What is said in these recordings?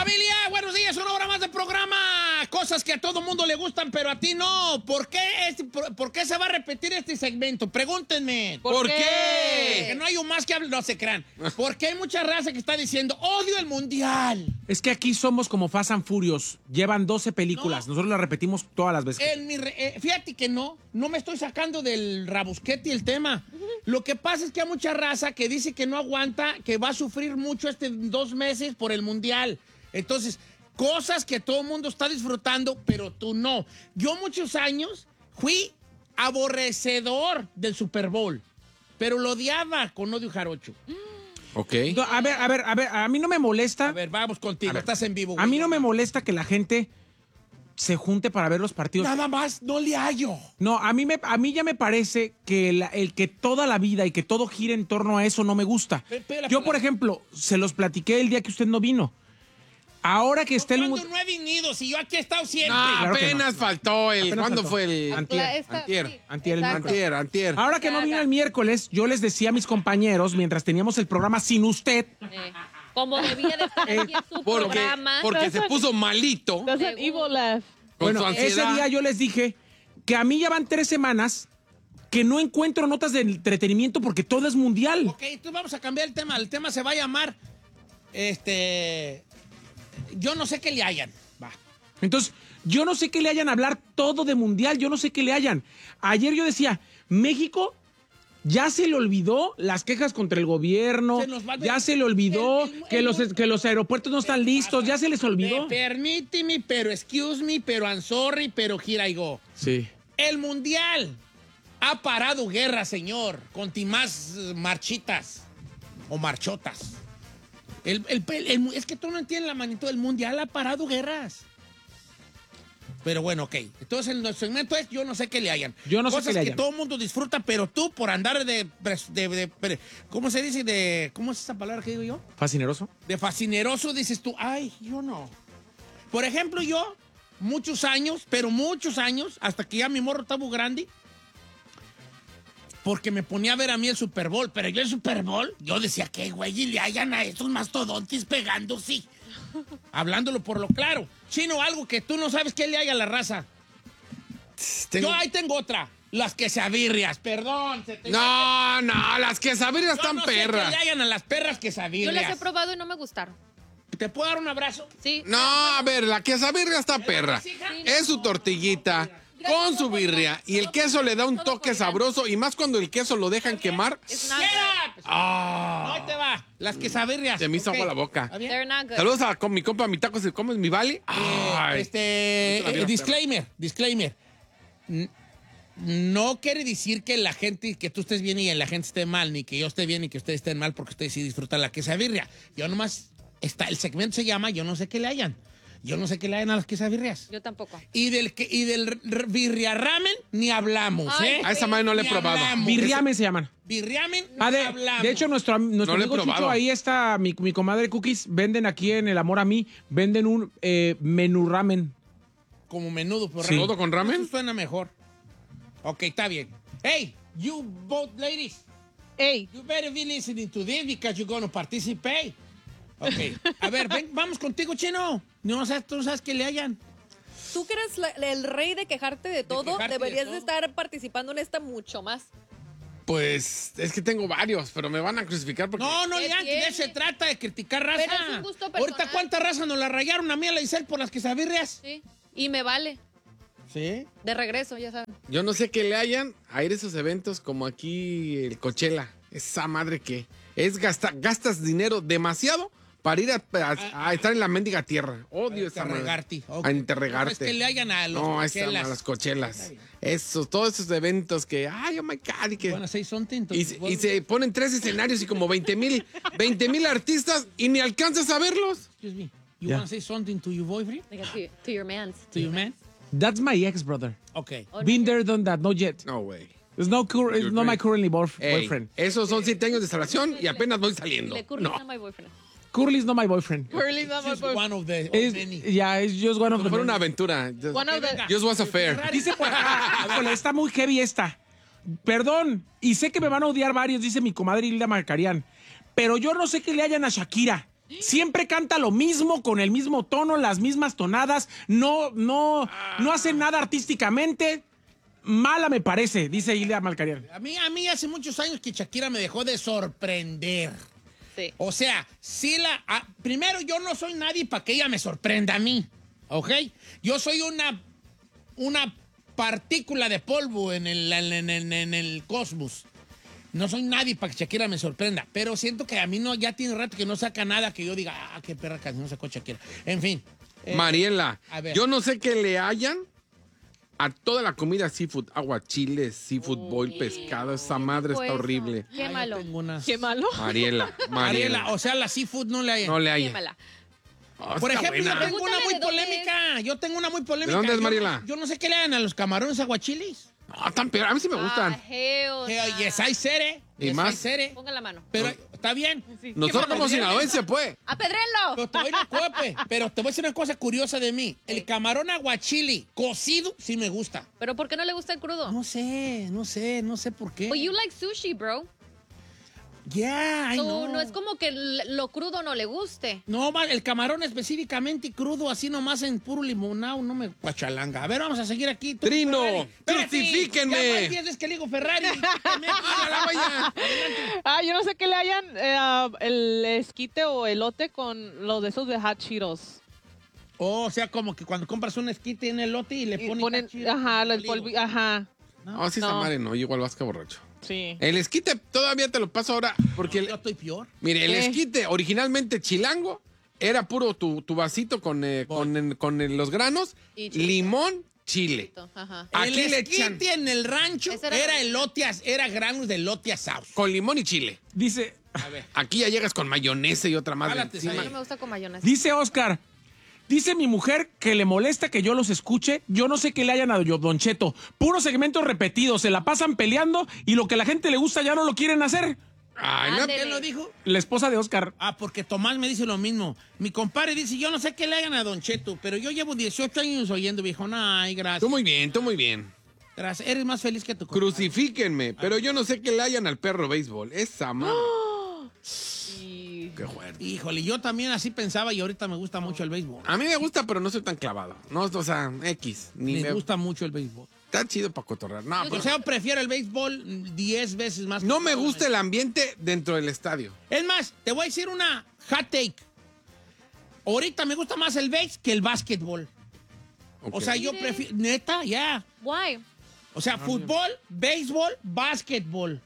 Familia, buenos días, una hora más de programa. Cosas que a todo mundo le gustan, pero a ti no. ¿Por qué se va a repetir este segmento? Pregúntenme. ¿Por qué? Que no hay un más que hable, no se crean. Porque hay mucha raza que está diciendo, odio el mundial. Es que aquí somos como Fast and Furious. Llevan 12 películas. Nosotros las repetimos todas las veces. Fíjate que no me estoy sacando del rabusquete el tema. Lo que pasa es que hay mucha raza que dice que no aguanta, que va a sufrir mucho 2 meses por el mundial. Entonces, cosas que todo el mundo está disfrutando, pero tú no. Yo muchos años fui aborrecedor del Super Bowl, pero lo odiaba con odio jarocho. Ok. No, a ver, a mí no me molesta. A ver, vamos contigo, estás en vivo. A mí no me molesta que la gente se junte para ver los partidos. Nada más, no le hallo. No, a mí ya me parece que el que toda la vida y que todo gire en torno a eso no me gusta. Yo, por ejemplo, se los platiqué el día que usted no vino. Ahora que está el ¿Cuándo no he venido? Si yo aquí he estado siempre. No, Claro que apenas faltó el... Apenas ¿Cuándo faltó. fue el...? Antier. Ahora que no vino el miércoles, yo les decía a mis compañeros, mientras teníamos el programa sin usted, Como debía de estar aquí en su programa. Porque se puso malito con Doesn't evil laugh. bueno, su ese ansiedad. día yo les dije que a mí ya van 3 semanas que no encuentro notas de entretenimiento porque todo es mundial. Ok, entonces vamos a cambiar el tema. El tema se va a llamar, yo no sé qué le hayan. Va. Entonces, yo no sé qué le hayan a hablar todo de mundial, yo no sé qué le hayan. Ayer yo decía, México ya se le olvidó las quejas contra el gobierno, Se nos va de- ya se le olvidó el- que los aeropuertos no están listos, ya se les olvidó. Permíteme, pero excuse me, pero I'm sorry, pero here I go. Sí. El mundial ha parado guerra, señor, con más marchitas o marchotas. Es que tú no entiendes la magnitud del mundial, ha parado guerras. Pero bueno, ok. Entonces, el segmento es yo no sé qué le hayan. Yo no sé Cosas qué le que hayan. todo el mundo disfruta, pero tú por andar ¿cómo se dice? ¿Cómo es esa palabra que digo yo? Fascineroso. De fascineroso dices tú, ay, yo no. Por ejemplo, yo, muchos años, hasta que ya mi morro estaba muy grande, porque me ponía a ver a mí el Super Bowl, pero yo el Super Bowl, yo decía, ¿qué güey? Y le hayan a esos mastodontes pegando, sí. Hablándolo por lo claro. Chino, algo que tú no sabes qué le haya a la raza. Yo ahí tengo otra. Las quesabirrias, perdón. No, las quesabirrias están perras. Sé qué le hayan a las perras Yo quesabirrias. las he probado y no me gustaron. ¿Te puedo dar un abrazo? Sí. No, a ver, la quesabirria está perra. Es su tortillita con su birria y el queso le da un toque sabroso y más cuando el queso lo dejan quemar. It's not Get good. up. No, ahí te va. Las quesabirrias. Se me hizo Ok. agua la boca. ¿Está bien? They're not good. Saludos a mi compa, mi taco, si comes mi vale. Ay. Disclaimer. No quiere decir que la gente, que tú estés bien y la gente esté mal, ni que yo esté bien y que ustedes estén mal porque ustedes sí disfrutan la quesabirria. Yo nomás, el segmento se llama Yo no sé qué le hayan. Yo no sé qué le hayan a las quesabirrias. Yo tampoco. Y del birria ramen ni hablamos, Ay, ¿eh? A esa madre no le he Ni probado. hablamos. Birriamen se llaman. Birriamen ni De hablamos. hecho, nuestro No lo he amigo Chucho, probado. ahí está, mi comadre Cookies, venden aquí en El Amor a Mí, venden un menú ramen. Como menudo, pero Sí. ¿Todo con ramen? Eso suena mejor. Ok, está bien. Hey, you both ladies. Hey, You better be listening to this because you're going to participate. Ok. A ver, ven, vamos contigo, Chino. No sabes, tú no sabes que le hayan. Tú que eres el rey de quejarte de todo, quejarte de deberías todo. de estar participando en esta mucho más. Pues es que tengo varios, pero me van a crucificar porque... No, ¿Qué Leanti, de tiene? eso se trata, de criticar raza. Pero es un gusto personal. Ahorita, ¿cuánta raza nos la rayaron a mí a la Isel por las quesabirrias? Sí. Y me vale. Sí. De regreso, ya saben. Yo no sé qué le hayan a ir a esos eventos como aquí el Coachella. Esa madre que es gastas dinero demasiado para ir a estar en la mendiga tierra. Odio esa madre. Interregarte. Ok. A interregarte. No, es que le hayan a los No, Coachellas. a las Cochelas. Todos esos eventos que, ay, oh my God, y que... Wanna say something? Y se ponen 3 escenarios y como 20,000 artistas y ni alcanzas a verlos. Excuse me. You Yeah. wanna say something to your boyfriend? Like to your mans. To your man? That's my ex, brother. Ok. Been there, done that, not yet. No, güey. It's not my currently Ey, boyfriend. esos son 7 años de instalación y apenas voy saliendo. Le curry No. a my boyfriend. Curly's not my boyfriend. Curly's not my Just boyfriend. one of the It's, many. yeah, it's just one of the Fue una many. aventura. One of the... Just was a fair. Dice por acá, híjole, está muy heavy esta. Perdón, y sé que me van a odiar varios, dice mi comadre Hilda Marcarián, pero yo no sé qué le hayan a Shakira. siempre canta lo mismo, con el mismo tono, las mismas tonadas, no hace nada artísticamente. Mala me parece, dice Ilia Malcarian. A mí hace muchos años que Shakira me dejó de sorprender. Sí. O sea, primero, yo no soy nadie para que ella me sorprenda a mí, ¿ok? Yo soy una partícula de polvo en el cosmos. No soy nadie para que Shakira me sorprenda, pero siento que a mí ya tiene rato que no saca nada que yo diga, qué perra canción sacó Shakira. En fin. Mariela, a ver. yo no sé qué le hayan a toda la comida seafood, aguachiles, seafood boil, pescado, esa madre está Eso. horrible. Qué malo. Qué malo. Mariela, O sea, la seafood no le hay. no le hay. Quémala. Por ejemplo, yo tengo una Pregúntale muy de dónde polémica. Yo tengo una muy polémica. ¿De dónde es, Yo- Mariela? Yo no sé qué le hagan a los camarones aguachiles. No, tan peor. A mí sí me gustan. Yes, I said it. ¿Y Yes, más? I said it. Ponga la mano. Pero está bien. Nosotros como sinaloense, pues. ¡Apedrenlo! Pero te voy a decir una cosa curiosa de mí. El camarón aguachili cocido sí me gusta. ¿Pero por qué no le gusta el crudo? No sé por qué. Well, you like sushi, bro. Yeah, I So, know. no es como que lo crudo no le guste. No, el camarón específicamente crudo, así nomás en puro limonado, no me pachalanga. A ver, vamos a seguir aquí. Tú, Trino, Ferrari. Espérate, crucifíquenme. Ya más piensas que le digo Ferrari. Yo no sé qué le hayan el esquite o elote con los de esos de Hot Cheetos. O sea, como que cuando compras un esquite en el lote y le Y ponen... ponen, cachitos ajá, el molido. polvo, ajá, No, sí, esa No. madre no, igual vasca borracho. sí. El esquite todavía te lo paso ahora, porque, Yo estoy peor. mire, el ¿Qué? esquite originalmente chilango era puro tu vasito con los granos, Y chilito. limón, chile. Ajá. Aquí el le echan esquite en el rancho Ese era, era- elote, era granos de elote asados. con limón y chile. Dice, A ver. Aquí ya llegas con mayonesa y otra madre Jálate, encima. No me gusta con mayonesa. dice Oscar, dice mi mujer que le molesta que yo los escuche. Yo no sé qué le hayan a Don Cheto. Puros segmentos repetidos, se la pasan peleando y lo que a la gente le gusta ya no lo quieren hacer. Ay, no, Ándele. ¿Quién lo dijo? La esposa de Oscar. Porque Tomás me dice lo mismo. Mi compadre dice, yo no sé qué le hagan a Don Cheto, pero yo llevo 18 años oyendo, viejo. Ay, gracias. tú muy bien, tú muy bien. Gracias. Eres más feliz que tu compadre. Crucifíquenme, pero yo no sé qué le hayan al perro béisbol. Esa madre. Y Qué fuerte. Híjole, yo también así pensaba y ahorita me gusta mucho el béisbol. A mí me gusta, pero no soy tan clavado. No, o sea, X. Ni Me gusta mucho el béisbol. Está chido para cotorrear. No, O pero sea, prefiero el béisbol 10 veces más. no me gusta el ambiente dentro del estadio. Es más, te voy a decir una hot take. Ahorita me gusta más el béis que el básquetbol. Ok. O sea, yo prefiero... Neta, ya. Why? O sea, fútbol, béisbol, básquetbol.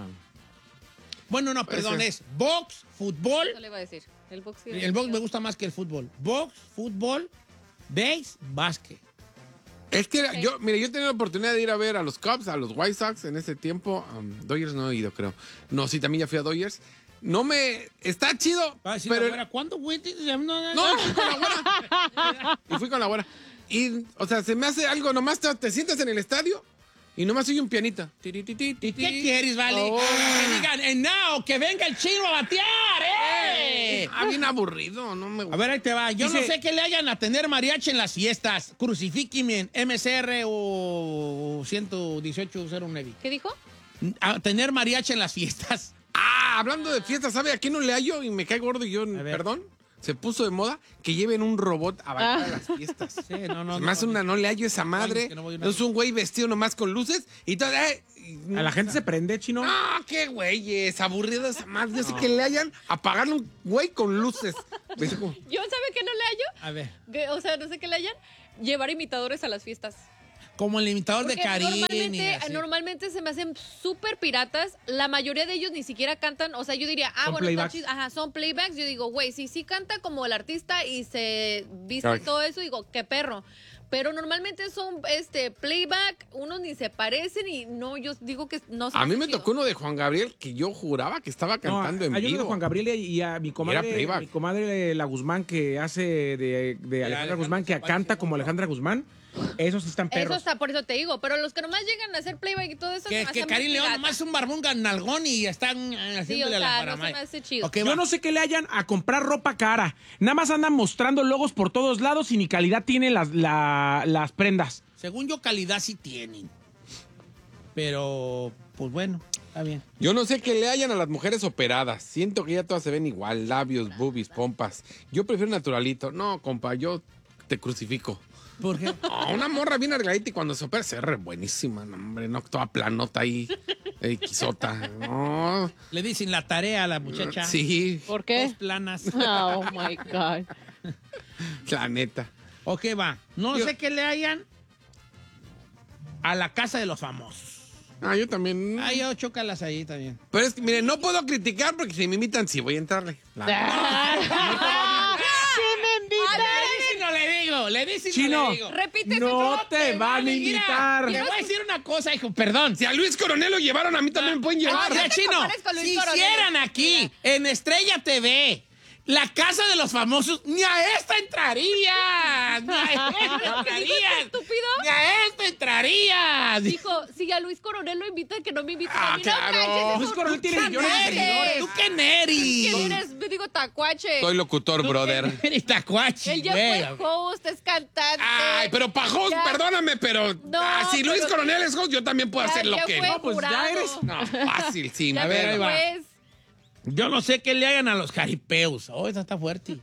Bueno, no, Puede perdón, ser. es box, fútbol. Eso le iba a decir. El box. sí. El box me gusta más que el fútbol. Box, fútbol, béis, básquet. Es que mire, yo he tenido la oportunidad de ir a ver a los Cubs, a los White Sox en ese tiempo. Dodgers no he ido, creo. No, sí, también ya fui a Dodgers. Está chido, Va a decir, pero... "Abuela, ¿cuándo, güey? No, No, y fui con la abuela. Y fui con la abuela. Y, o sea, se me hace algo, nomás te sientas en el estadio y nomás oye un pianito. ¿Y qué quieres, vale? Que digan, now, que venga el chino a batear, ¡eh! Bien aburrido, no me A gusta. ver, ahí te va. Yo no Dice- sé qué le hayan a tener mariachi en las fiestas. Crucifíquenme en MCR o 11809. ¿Qué dijo? A tener mariachi en las fiestas. Hablando de fiestas, ¿sabe a quién no le hallo? Y me cae gordo y yo, ver. perdón, se puso de moda que lleven un robot a bailar a las fiestas. Sí, no. Se me hace no le hallo esa madre. que no voy a una- No es un güey vestido nomás con luces y todo. A la gente se prende, chino. No, qué güeyes, aburrido esa madre. Yo sé que le hayan a pagarle un güey con luces. ¿Ves cómo? ¿Yo sabe qué no le hallo? A ver. O sea, no sé qué le hayan. Llevar imitadores a las fiestas. Como el imitador de Porque Karim. y así. normalmente se me hacen súper piratas. La mayoría de ellos ni siquiera cantan. O sea, yo diría, Son bueno, playbacks. son playbacks. Yo digo, güey, si sí canta como el artista y se viste Claro. y todo eso, digo, qué perro. Pero normalmente son playback, unos ni se parecen y no, yo digo que no se A mí hace me chido. tocó uno de Juan Gabriel que yo juraba que estaba cantando en hay uno de vivo. Juan Gabriel y a mi comadre, playback. La Guzmán, que hace de Alejandra Alejandra Guzmán, que Zapata, canta sí, como Alejandra Guzmán. Esos sí están Eso perros. está, por eso te digo. Pero los que nomás llegan a hacer playback y todo eso. se me Que hace muy Karim León pirata. nomás es un barbón nalgón y están haciéndole o sea, la no se paramaya. me hace chido. Ok, Yo va. no sé qué le hayan a comprar ropa cara. Nada más andan mostrando logos por todos lados y ni calidad tienen las prendas. Según yo, calidad sí tienen. Pero, pues bueno. Está bien. Yo no sé qué le hayan a las mujeres operadas. Siento que ya todas se ven igual. Labios, boobies, pompas. Yo prefiero naturalito. No, compa, yo te crucifico. ¿Por qué? No, una morra bien arregladita y cuando se opera se ve buenísima. No, hombre, no toda planota ahí. Quisota. No. Le dicen la tarea a la muchacha. Sí, ¿Por Dos qué? planas. Oh, my God. la neta. Ok, va. No sé qué le hayan a la casa de los famosos. Ah, yo también. Ah, yo chócalas ahí también. Pero es que, miren, no puedo criticar porque si me invitan, sí voy a entrarle. Le dicen Chino. no le digo. Repite No ese te van a invitar. Le voy a decir una cosa, hijo, perdón. Si a Luis Coronel lo llevaron, a mí también me pueden llevar. Mira, Chino, compares con Luis si Coronel. hicieran aquí, en Estrella TV, la casa de los famosos, ni a esta entrarías. Ni a esta entrarías. estúpido? Ni a esta entrarías. Dijo, si a Luis Coronel lo invita, que no me invite Ah, a mí. claro. No manches, Luis eso- Coronel tiene ¿Tú millones de quién seguidores. eres? ¿Tú qué neris? ¿Quién eres? Me digo tacuache. Soy locutor, brother. Eres tacuachi, Él ya güey. fue host, es cantante. Ay, pero pa' host, Ya. perdóname, pero No, si Luis pero- Coronel es host, yo también puedo Ya- hacer lo ya que. fue No, pues ya jurado. eres- No, fácil, sí. Ya A ver, ahí va. después. Yo no sé qué le hagan a los jaripeos. Oh, esa está fuerte.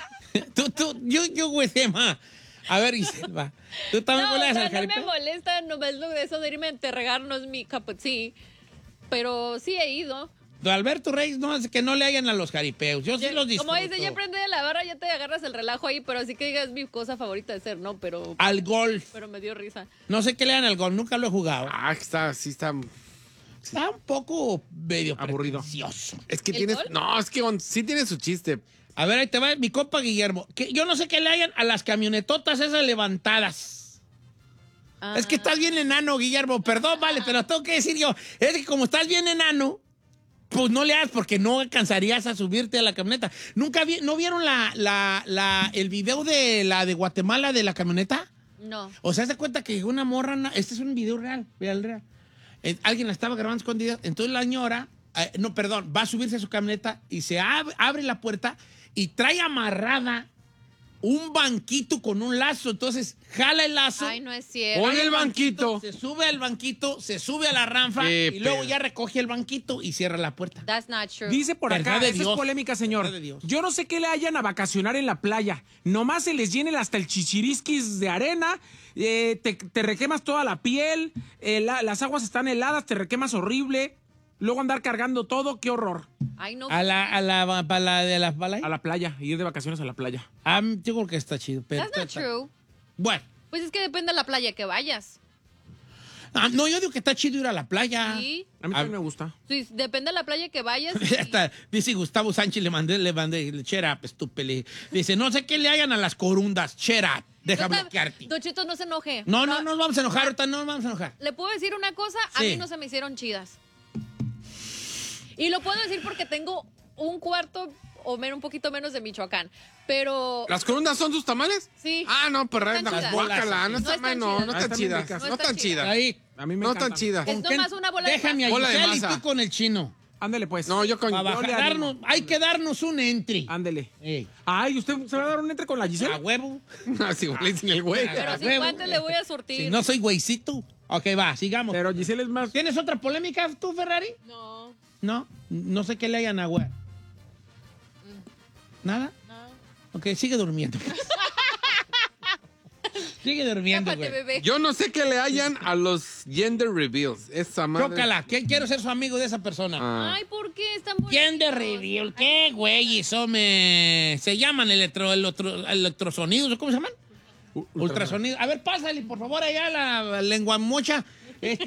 yo, güey, tema. A ver, Gisela, ¿tú también No, le o hagas sea, al no me jaripeo? molesta, no es lo de eso de irme a enterregar, no es mi cup of tea. Pero sí he ido. Don Alberto Reyes, no, es que no le hagan a los jaripeos. Yo sí los disfruto. Como dice, ya aprende de la barra, ya te agarras el relajo ahí, pero así que digas mi cosa favorita de ser, ¿no? Pero Al golf. me dio risa. No sé qué le hagan al golf, nunca lo he jugado. Ah, sí está. Está un poco medio Aburrido. pretencioso. Es que ¿El tienes. gol? No, es que sí tiene su chiste. A ver, ahí te va mi compa Guillermo. Yo no sé qué le hagan a las camionetotas esas levantadas. Es que estás bien enano, Guillermo. Perdón, vale, pero tengo que decir yo. Es que como estás bien enano, pues no le hagas porque no alcanzarías a subirte a la camioneta. ¿No vieron el video de la de Guatemala de la camioneta? No. O sea, se cuenta que una morra, este es un video real, real. Alguien la estaba grabando escondida, entonces la señora, va a subirse a su camioneta y se abre la puerta y trae amarrada un banquito con un lazo, entonces jala el lazo. Ay, no es cierto. Pon el banquito. Se sube al banquito, se sube a la ranfa Qué y luego pedo. ya recoge el banquito y cierra la puerta. That's not true. Dice por Verdad acá, de esa Dios. es polémica, señor. Verdad de Dios. Yo no sé qué le hayan a vacacionar en la playa. Nomás se les llenen hasta el chichirisquis de arena, te requemas toda la piel, las aguas están heladas, te requemas horrible. Luego andar cargando todo, qué horror. Ay, no. A la de las balas. A la playa, ir de vacaciones a la playa. Yo creo que está chido. Pero That's not true. Bueno. Pues es que depende de la playa que vayas. No, yo digo que está chido ir a la playa. Sí. A mí también me gusta. Sí, depende de la playa que vayas. Hasta dice Gustavo Sánchez, le mandé, shut up, estúpide. Dice, no sé qué le hagan a las corundas, shut up, deja bloquearte. Don Cheto, no se enoje. No nos vamos a enojar, ahorita no nos vamos a enojar. ¿Le puedo decir una cosa? A Sí. mí no se me hicieron chidas. Y lo puedo decir porque tengo un cuarto o un poquito menos de Michoacán. Pero ¿Las corundas son sus tamales? sí. Ah, no, pero Están chidas. guácala, no No está están mal, no chidas. están Están bien chidas. ricas. No No están están chidas. Ahí. A mí me No encantan. están chidas. Es ¿Con nomás quién? una bola de Déjame a Bola de Giselle y masa. tú con el chino. Ándele pues. No, yo con. Para Yo le darnos, animo. hay que darnos un entry. Ándele. Ey, Ay, ¿usted se va a dar un entre con la Giselle? a huevo. Así le dicen el güey. Pero A sin huevo. guantes le voy a surtir. Si no soy güeycito. Ok, va, sigamos. Pero Giselle es más... ¿Tienes otra polémica tú, Ferrari? No, No sé qué le hayan a güey. ¿Nada? no. Ok, sigue durmiendo. Sigue durmiendo, Tápate, güey. bebé. Yo no sé qué le hayan a los gender reveals. Esa madre. Chócala, quiero ser su amigo de esa persona. Ah. Ay, ¿por qué están Gender bonitos? reveal, ¿qué güey? Eso se llaman electrosonidos, ¿cómo se llaman? Ultrasonidos. A ver, pásale, por favor, allá la lengua mocha.